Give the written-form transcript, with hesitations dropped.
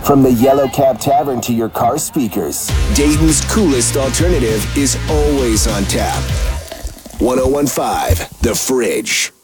From the Yellow Cab Tavern to your car speakers, Dayton's coolest alternative is always on tap. 1015 The Fridge.